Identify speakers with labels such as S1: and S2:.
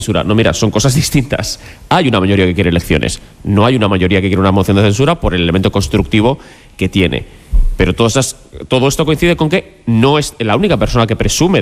S1: censura. No, mira, son cosas distintas. Hay una mayoría que quiere elecciones. No hay una mayoría que quiere una moción de censura por el elemento constructivo que tiene. Pero todo esto coincide con que no es la única persona que presume